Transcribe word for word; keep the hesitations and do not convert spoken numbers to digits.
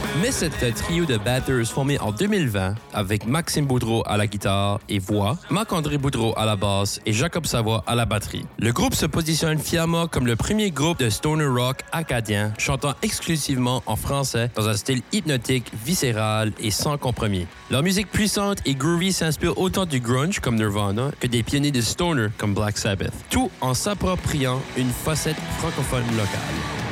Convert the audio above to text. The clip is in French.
Mais c'est un trio de batteurs formé en deux mille vingt avec Maxime Boudreau à la guitare et voix, Marc-André Boudreau à la basse et Jacob Savoie à la batterie. Le groupe se positionne fièrement comme le premier groupe de stoner rock acadien chantant exclusivement en français dans un style hypnotique, viscéral et sans compromis. Leur musique puissante et groovy s'inspire autant du grunge comme Nirvana que des pionniers de stoner comme Black Sabbath, tout en s'appropriant une facette francophone locale.